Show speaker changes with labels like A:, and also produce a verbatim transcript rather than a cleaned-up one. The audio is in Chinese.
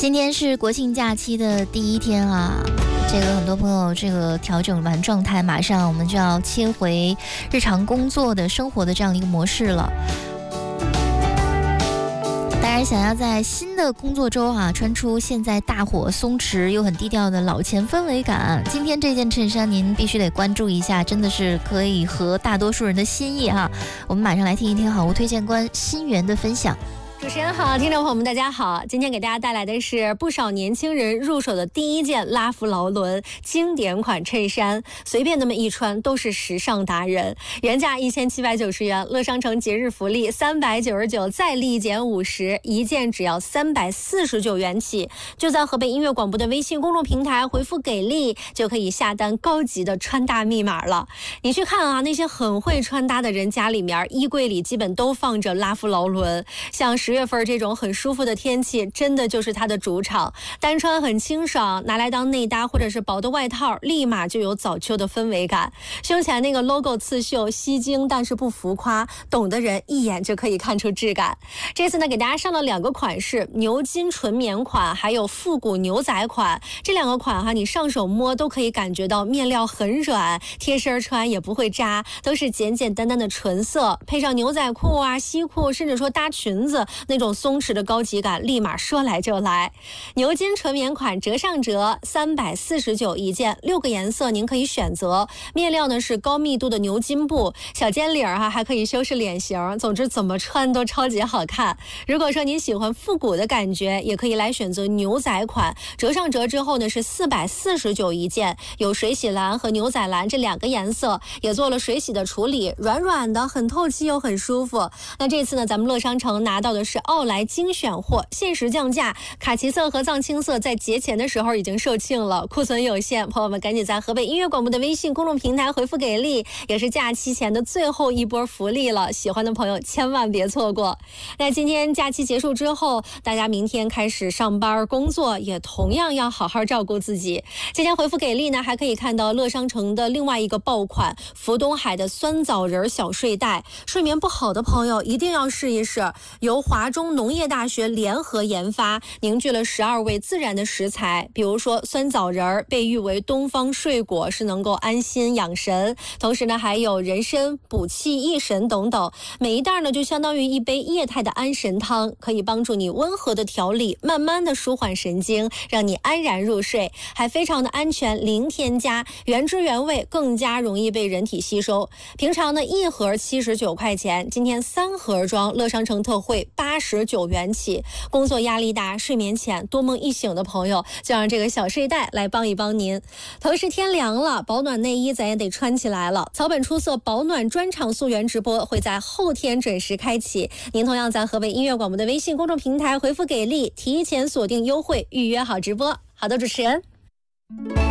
A: 今天是国庆假期的第一天啊，这个很多朋友这个调整完状态，马上我们就要切回日常工作的生活的这样的一个模式了。当然，想要在新的工作周啊，穿出现在大伙松弛又很低调的老钱氛围感，今天这件衬衫您必须得关注一下，真的是可以合大多数人的心意哈。我们马上来听一听好物推荐官新源的分享。
B: 主持人好，听众朋友们大家好，今天给大家带来的是不少年轻人入手的第一件拉夫劳伦经典款衬衫，随便那么一穿都是时尚达人。原价一千七百九十元，乐商城节日福利三百九十九，再立减五十，一件只要三百四十九元起。就在河北音乐广播的微信公众平台回复给力，就可以下单高级的穿搭密码了。你去看啊，那些很会穿搭的人家里面衣柜里基本都放着拉夫劳伦，像十月份这种很舒服的天气，真的就是它的主场。单穿很清爽，拿来当内搭或者是薄的外套，立马就有早秋的氛围感。胸前那个 logo 刺绣吸睛，但是不浮夸，懂的人一眼就可以看出质感。这次呢，给大家上了两个款式，牛津纯棉款，还有复古牛仔款。这两个款哈，你上手摸都可以感觉到面料很软，贴身穿也不会扎，都是简简单单的纯色，配上牛仔裤啊、西裤，甚至说搭裙子。那种松弛的高级感立马说来就来。牛津纯棉款折上折三百四十九一件，六个颜色您可以选择，面料呢是高密度的牛津布，小尖领哈还可以修饰脸型，总之怎么穿都超级好看。如果说您喜欢复古的感觉，也可以来选择牛仔款，折上折之后呢是四百四十九一件，有水洗蓝和牛仔蓝这两个颜色，也做了水洗的处理，软软的很透气又很舒服。那这次呢咱们乐商城拿到的是奥莱精选货，限时降价，卡其色和藏青色在节前的时候已经售罄了，库存有限，朋友们赶紧在河北音乐广播的微信公众平台回复给力，也是假期前的最后一波福利了，喜欢的朋友千万别错过。那今天假期结束之后，大家明天开始上班工作，也同样要好好照顾自己。今天回复给力呢，还可以看到乐商城的另外一个爆款福东海的酸枣仁小睡袋，睡眠不好的朋友一定要试一试，由华中农业大学联合研发，凝聚了十二味自然的食材，比如说酸枣仁被誉为东方睡果，是能够安心养神，同时呢还有人参补气益神等等，每一袋呢就相当于一杯液态的安神汤，可以帮助你温和的调理，慢慢的舒缓神经，让你安然入睡，还非常的安全，零添加，原汁原味，更加容易被人体吸收。平常呢一盒七十九块钱，今天三盒装，乐商城特惠八十九元起。工作压力大、睡眠浅、多梦易醒的朋友，就让这个小睡袋来帮一帮您。同时天凉了，保暖内衣咱也得穿起来了。草本出色保暖专场溯源直播会在后天准时开启，您同样在河北音乐广播的微信公众平台回复给力，提前锁定优惠，预约好直播。好的，主持人。